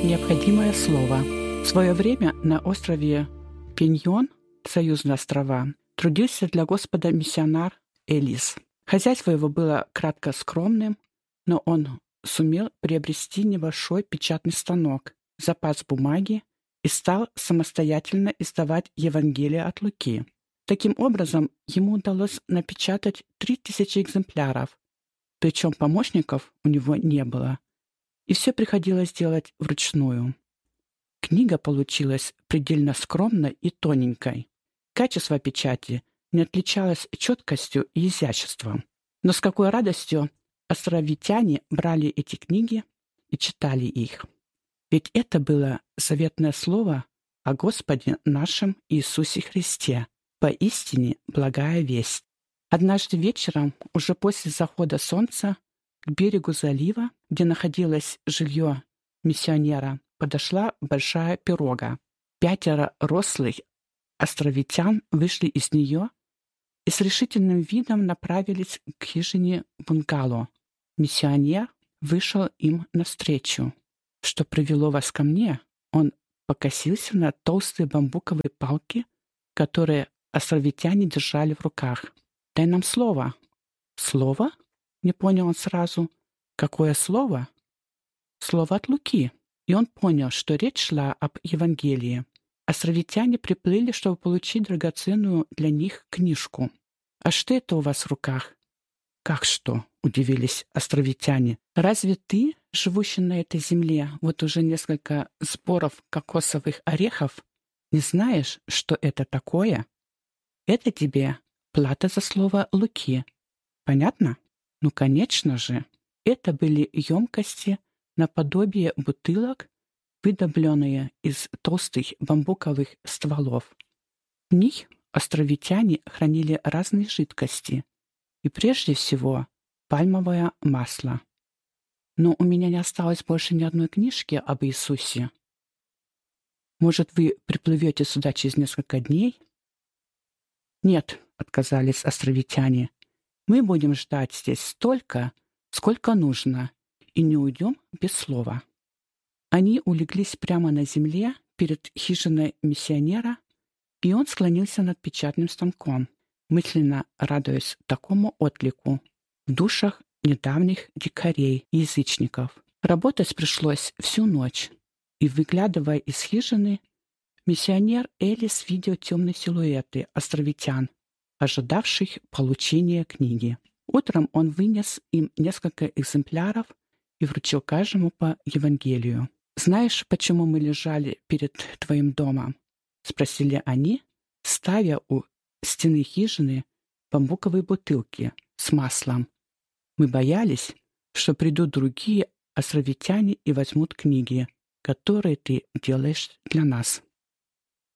Необходимое слово. В свое время на острове Пиньон, Союзные острова, трудился для Господа миссионер Элис. Хозяйство его было кратко скромным, но он сумел приобрести небольшой печатный станок, запас бумаги и стал самостоятельно издавать Евангелие от Луки. Таким образом, ему удалось напечатать 3000 экземпляров, причем помощников у него не было, и все приходилось делать вручную. Книга получилась предельно скромной и тоненькой. Качество печати не отличалось четкостью и изяществом. Но с какой радостью островитяне брали эти книги и читали их. Ведь это было заветное слово о Господе нашем Иисусе Христе, поистине благая весть. Однажды вечером, уже после захода солнца, к берегу залива, где находилось жилье миссионера, подошла большая пирога. 5 рослых островитян вышли из нее и с решительным видом направились к хижине бунгало. Миссионер вышел им навстречу. «Что привело вас ко мне?» Он покосился на толстые бамбуковые палки, которые островитяне держали в руках. «Дай нам слово». «Слово?» — не понял он сразу. «Какое слово?» «Слово от Луки». И он понял, что речь шла об Евангелии. Островитяне приплыли, чтобы получить драгоценную для них книжку. «А что это у вас в руках?» «Как что?» — удивились островитяне. «Разве ты, живущий на этой земле, вот уже несколько сборов кокосовых орехов, не знаешь, что это такое? Это тебе плата за слово Луки. Понятно?» Ну, конечно же, это были емкости наподобие бутылок, выдобленные из толстых бамбуковых стволов. В них островитяне хранили разные жидкости, и прежде всего пальмовое масло. Но у меня не осталось больше ни одной книжки об Иисусе. Может, вы приплывете сюда через несколько дней? Нет, отказались островитяне. Мы будем ждать здесь столько, сколько нужно, и не уйдем без слова. Они улеглись прямо на земле перед хижиной миссионера, и он склонился над печатным станком, мысленно радуясь такому отклику в душах недавних дикарей и язычников. Работать пришлось всю ночь, и, выглядывая из хижины, миссионер Элис видел темные силуэты островитян, ожидавших получения книги. Утром он вынес им несколько экземпляров и вручил каждому по Евангелию. «Знаешь, почему мы лежали перед твоим домом?» — спросили они, ставя у стены хижины бамбуковые бутылки с маслом. «Мы боялись, что придут другие островитяне и возьмут книги, которые ты делаешь для нас».